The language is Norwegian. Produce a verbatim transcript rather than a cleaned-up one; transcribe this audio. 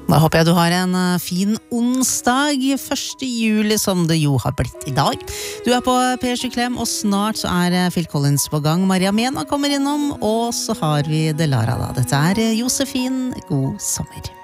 Da håper jeg du har en fin onsdag, første juli som det jo har blitt i dag. Du er på P sju Klem, og snart så er Phil Collins på gang. Maria Mena kommer innom, og så har vi Delara da. Dette er Josefin, god sommer.